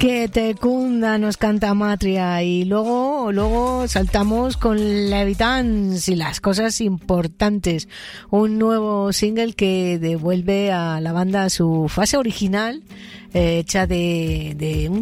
Que te cunda, nos canta Matria, y luego saltamos con Levitans y las cosas importantes. Un nuevo single que devuelve a la banda a su fase original, hecha de un